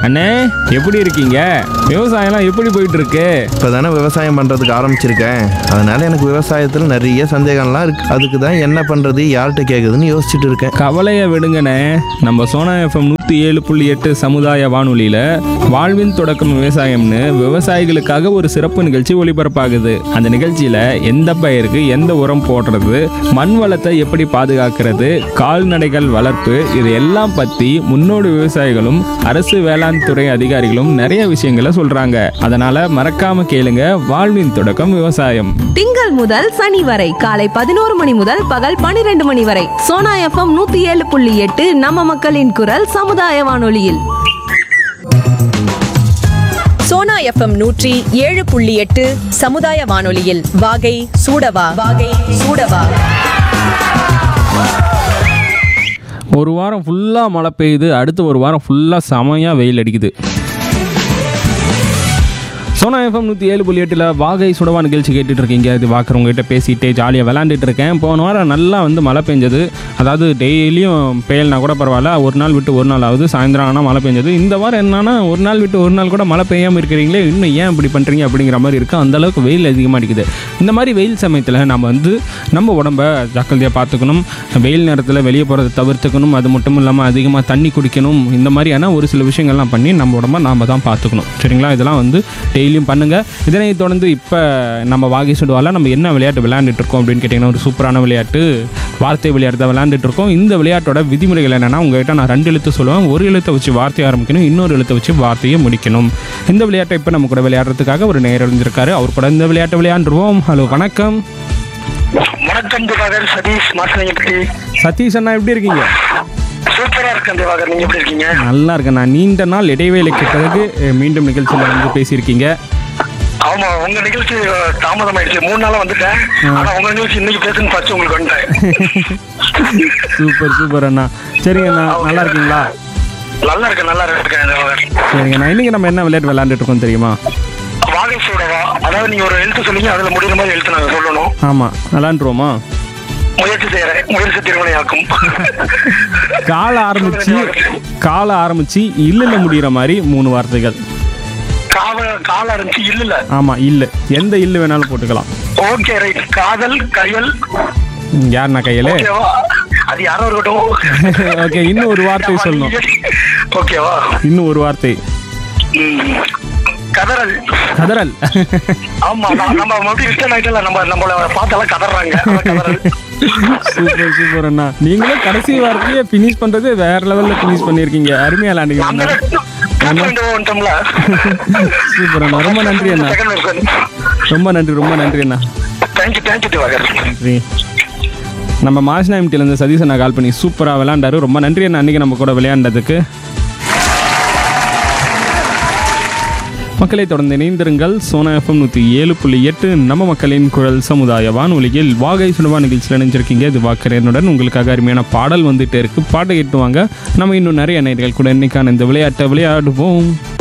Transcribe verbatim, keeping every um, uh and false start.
அண்ணே எப்படி இருக்கீங்க? விவசாயம்லாம் எப்படி போயிட்டு இருக்கு? இப்போ தானே விவசாயம் பண்ணுறதுக்கு ஆரம்பிச்சிருக்கேன். அதனால எனக்கு விவசாயத்தில் நிறைய சந்தேகம்லாம் இருக்கு. அதுக்கு தான் என்ன பண்ணுறது, யார்கிட்ட கேட்குதுன்னு யோசிச்சுட்டு இருக்கேன். கவலையை விடுங்கண்ணே. நம்ம சோனா எஃப்எம் நூற்றி ஏழு புள்ளி எட்டு சமுதாய வானொலியில் வாழ்வின் தொடக்கம் விவசாயம்னு விவசாயிகளுக்காக ஒரு சிறப்பு நிகழ்ச்சி ஒளிபரப்பாகுது. அந்த நிகழ்ச்சியில் எந்த பயிருக்கு எந்த உரம் போடுறது, மண் வளத்தை எப்படி பாதுகாக்கிறது, கால்நடைகள் வளர்ப்பு, இது எல்லாம் பற்றி முன்னோடி விவசாயிகளும் அரசு வேளாண் துறை அதிகாரிகளும் நிறைய விஷயங்களை சொல்றாங்க. அதனால மறக்காம கேளுங்க வாழ்வின் தொடக்கம் விவசாயம். திங்கள் முதல் சனி வரை காலை பதினோரு மணி முதல் பகல் பனிரெண்டு மணி வரை சோனா எஃப்எம் நூத்தி ஏழு புள்ளி எட்டு நம்ம மக்களின் குரல் சமுதாய வானொலியில். சோனா எஃப்எம் நூற்றி ஏழு புள்ளி எட்டு சமுதாய வானொலியில் வாகை சூடவா வாகை சூடவா. ஒரு வாரம் ஃபுல்லாக மழை பெய்யுது, அடுத்து ஒரு வாரம் ஃபுல்லாக செமையாக வெயில் அடிக்குது. சோனா எஃப்எம் நூற்றி ஏழு புள்ளி எட்டில் வாகை சுடவா நிகழ்ச்சி கேட்டுட்டு இருக்கீங்க. இது பார்க்குறவங்ககிட்ட பேசிகிட்டே ஜாலியாக விளாண்டுட்டு இருக்கேன். போன வாரம் நல்லா வந்து மழை பெஞ்சது. அதாவது டெய்லியும் பெய்யல்னா கூட பரவாயில்ல, ஒரு நாள் விட்டு ஒரு நாள் ஆகுது, சாயந்தரம் ஆனால் மழை பெஞ்சது. இந்த வாரம் என்னன்னா ஒரு நாள் விட்டு ஒரு நாள் கூட மழை பெய்யாமல் இருக்கிறீங்களே, இன்னும் ஏன் இப்படி பண்ணுறீங்க அப்படிங்கிற மாதிரி இருக்குது. அந்தளவுக்கு வெயில் அதிகமாக அடிக்குது. இந்த மாதிரி வெயில் சமயத்தில் நம்ம வந்து நம்ம உடம்ப ஜாக்கிரதையாக பார்த்துக்கணும். வெயில் நேரத்தில் வெளியே போகிறத தவிர்த்துக்கணும். அது மட்டும் இல்லாமல் அதிகமாக தண்ணி குடிக்கணும். இந்த மாதிரியான ஒரு சில விஷயங்கள்லாம் பண்ணி நம்ம உடம்ப நாம் தான் பார்த்துக்கணும். சரிங்களா? இதெல்லாம் வந்து டெய்லியும் பண்ணுங்க. இதனை தொடர்ந்து இப்போ நம்ம வாகை சுடுவால நம்ம என்ன விளையாட்டு விளையாண்டுட்டு இருக்கோம் அப்படின்னு கேட்டிங்கன்னா, ஒரு சூப்பரான விளையாட்டு, வார்த்தை விளையாட்டு தான் விளையாண்டுட்டு இருக்கோம். இந்த விளையாட்டோட விதிமுறைகள் என்னென்னா, உங்கள்கிட்ட நான் ரெண்டு எழுத்து சொல்லுவேன். ஒரு எழுத்தை வச்சு வார்த்தையை ஆரம்பிக்கணும், இன்னொரு எழுத்தை வச்சு வார்த்தையை முடிக்கணும். இந்த விளையாட்டை இப்போ நம்ம கூட விளையாடுறதுக்காக ஒரு நேரம் இருந்திருக்காரு. அவர் கூட இந்த விளையாட்டை விளையாண்டுருவோம். ஹலோ, வணக்கம். வணக்கம் திவாகர். சதீஷ் மாசனப்பட்டி. சதீஷ் அண்ணா எப்படி இருக்கீங்க? சூப்பரா இருக்கேன் திவாகர், நீங்க எப்படி இருக்கீங்க? நல்லா இருக்கேன். நான் நீண்ட நாள் இடைவேளைக்கு பிறகு மீண்டும் நிகழ்ச்சியில் வந்து பேசியிருக்கீங்க. ஆமா, உங்க நிகழ்ச்சி தாமதம் ஆயிடுச்சு. மூணு நாளா வந்துட்டேன். ஆனா உங்க நிகழ்ச்சி இன்னைக்கு பேசுன்னு ஃபர்ஸ்ட் உங்களுக்கு வந்துட்டேன். சூப்பர் சூப்பர் அண்ணா. சரிங்க அண்ணா, நல்லா இருக்கீங்களா? நல்லா இருக்கேன் நல்லா இருக்கேன் திவாகர். சரிங்க அண்ணா, இன்னைக்கு நம்ம என்ன விளையாட்டு விளையாண்டுட்டு இருக்கோம் தெரியுமா? வாகை சூடவா. அதாவது நீங்க ஒரு எழுத்து சொன்னீங்க, அதுல முடிகிற மாதிரி எழுத்து நாங்க சொல்லணும். ஆமா, விளையாண்டுருவோமா? முயற்சி செய்யறேன். முயற்சி திருமணையாக்கும். கால ஆரம்பிச்சு கால ஆரம்பிச்சு இல்ல முடிகிற மாதிரி மூணு வார்த்தைகள். காவ கால ஆரம்பிச்சு இல்ல. ஆமா, இல்ல. எந்த இல்லு வேணாலும் போட்டுக்கலாம். Okay right. காதல் கையல். யாருண்ணா கையல்? அது யாரோ இருக்கட்டும். ஓகே, இன்னும் ஒரு வார்த்தை சொல்லணும். ஓகேவா? இன்னும் ஒரு வார்த்தை. கதறல். கதறல். ஆமா, நம்ம மறுபடியும் இஷ்டம் ஆயிட்டல, நம்ம நம்மள பார்த்தாலும் கதறாங்க. சூப்பர் சூப்பர் அண்ணா. நீங்களும் கடைசி வார்த்தையை பினிஷ் பண்றது வேற லெவல்ல பினிஷ் பண்ணிருக்கீங்க. அருமையா விளையாண்டீங்க. சூப்பர் அண்ணா, ரொம்ப நன்றி அண்ணா. ரொம்ப நன்றி ரொம்ப நன்றி அண்ணா. Thank you thank you Diwakar. நன்றி. நம்ம மாசினா எம்டில இருந்து சதீஷ் அண்ணா கால் பண்ணி சூப்பரா விளையாண்டாரு. ரொம்ப நன்றி அண்ணா அன்னைக்கு நம்ம கூட விளையாண்டதுக்கு. மக்களை தொடர்ந்து இணைந்திருங்கள். சோனா எஃப்எம் நூற்றி ஏழு புள்ளி எட்டு நம்ம மக்களின் குரல் சமுதாய வானொலியில் வாகை சுடுவா நிகழ்ச்சியில் இணைஞ்சிருக்கீங்க. இது வாக்கரனுடன் உங்களுக்காக அருமையான பாடல் வந்துட்டே இருக்கு. பாட்டை கேட்டுவாங்க. நம்ம இன்னும் நிறைய நேயர்கள் கூட இன்னைக்கான இந்த விளையாட்டை விளையாடுவோம்.